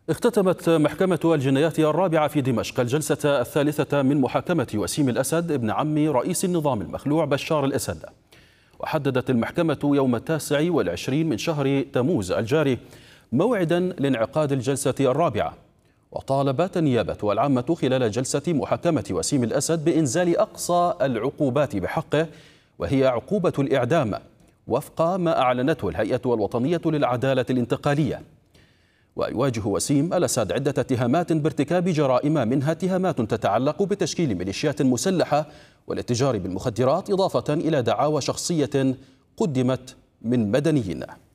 اختتمت محكمة الجنايات الرابعة في دمشق الجلسة الثالثة من محاكمة وسيم الأسد ابن عم رئيس النظام المخلوع بشار الأسد. وحددت المحكمة يوم 29 من شهر تموز الجاري موعدا لانعقاد الجلسة الرابعة. وطالبت النيابة والعامة خلال جلسة محاكمة وسيم الأسد بإنزال أقصى العقوبات بحقه، وهي عقوبة الإعدام وفق ما أعلنته الهيئة الوطنية للعدالة الانتقالية. ويواجه وسيم الأسد عدة اتهامات بارتكاب جرائم، منها اتهامات تتعلق بتشكيل ميليشيات مسلحة والاتجار بالمخدرات، إضافة إلى دعاوى شخصية قدمت من مدنيين.